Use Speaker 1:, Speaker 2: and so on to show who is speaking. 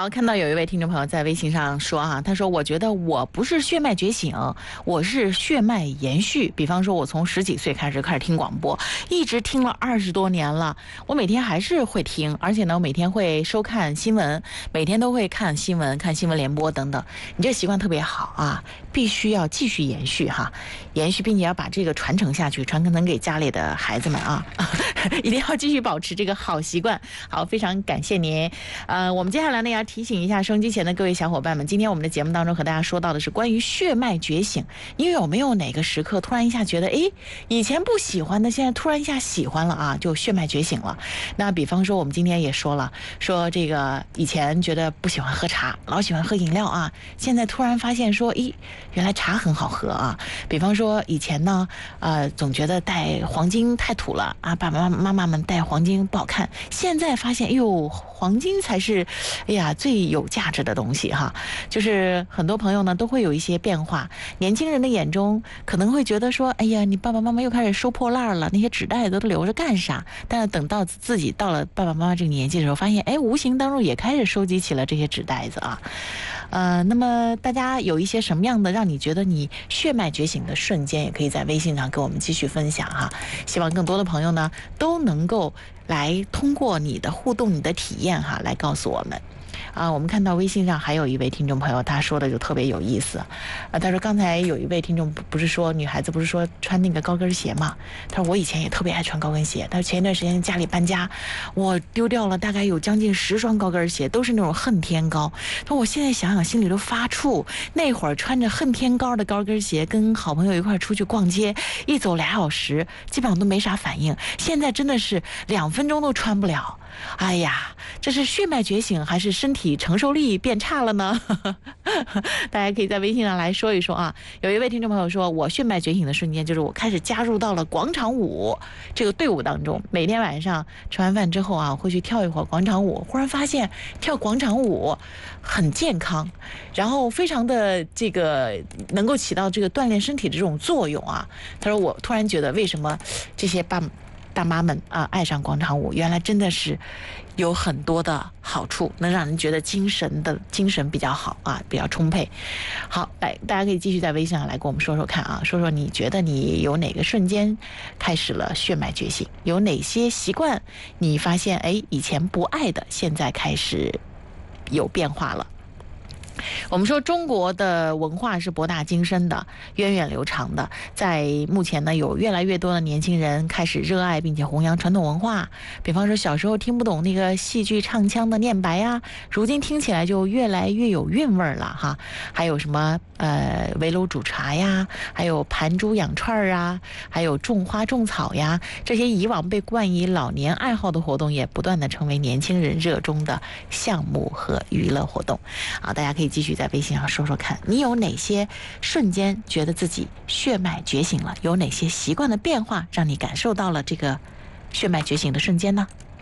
Speaker 1: 好，看到有一位听众朋友在微信上说啊，他说我觉得我不是血脉觉醒，我是血脉延续。比方说我从10几岁开始听广播，一直听了20多年了，我每天还是会听，而且呢我每天会收看新闻，每天都会看新闻联播等等。你这习惯特别好啊，必须要继续延续哈，延续并且要把这个传承下去，传承给家里的孩子们啊，一定要继续保持这个好习惯。好，非常感谢您。我们接下来呢要提醒一下收音机前的各位小伙伴们，今天我们的节目当中和大家说到的是关于血脉觉醒。你有没有哪个时刻突然一下觉得，以前不喜欢的，现在突然一下喜欢了啊，就血脉觉醒了。那比方说我们今天也说了，说这个以前觉得不喜欢喝茶，老喜欢喝饮料啊，现在突然发现说，原来茶很好喝啊。比方说以前呢，总觉得戴黄金太土了啊，爸爸妈妈们戴黄金不好看，现在发现，黄金才是，最有价值的东西哈。就是很多朋友呢都会有一些变化，年轻人的眼中可能会觉得说，你爸爸妈妈又开始收破烂了，那些纸袋都留着干啥？但是等到自己到了爸爸妈妈这个年纪的时候，发现，无形当中也开始收集起了这些纸袋子啊。那么大家有一些什么样的让你觉得你血脉觉醒的瞬间，也可以在微信上跟我们继续分享哈。希望更多的朋友呢都能够来通过你的互动、你的体验哈，来告诉我们。我们看到微信上还有一位听众朋友，他说的就特别有意思他说刚才有一位听众不是说女孩子不是说穿那个高跟鞋嘛，他说我以前也特别爱穿高跟鞋，他说前一段时间家里搬家，我丢掉了大概有将近10双高跟鞋，都是那种恨天高。他说我现在想想心里都发怵，那会儿穿着恨天高的高跟鞋跟好朋友一块出去逛街，一走2小时基本上都没啥反应，现在真的是2分钟都穿不了。这是血脉觉醒还是身体承受力变差了呢？大家可以在微信上来说一说啊。有一位听众朋友说，我血脉觉醒的瞬间就是我开始加入到了广场舞这个队伍当中，每天晚上吃完饭之后啊，会去跳一会儿广场舞，忽然发现跳广场舞很健康，然后非常的这个能够起到这个锻炼身体的这种作用啊。他说我突然觉得为什么这些大妈们爱上广场舞，原来真的是有很多的好处，能让人觉得精神比较好啊，比较充沛。好，来，大家可以继续在微信上来跟我们说说看啊，说说你觉得你有哪个瞬间开始了血脉觉醒，有哪些习惯你发现以前不爱的，现在开始有变化了。我们说中国的文化是博大精深的，源远流长的，在目前呢有越来越多的年轻人开始热爱并且弘扬传统文化。比方说小时候听不懂那个戏剧唱腔的念白呀，如今听起来就越来越有韵味了哈。还有什么围炉煮茶呀，还有盘猪养串啊，还有种花种草呀，这些以往被冠以老年爱好的活动，也不断的成为年轻人热衷的项目和娱乐活动啊。大家可以继续在微信上说说看，你有哪些瞬间觉得自己血脉觉醒了，有哪些习惯的变化让你感受到了这个血脉觉醒的瞬间呢？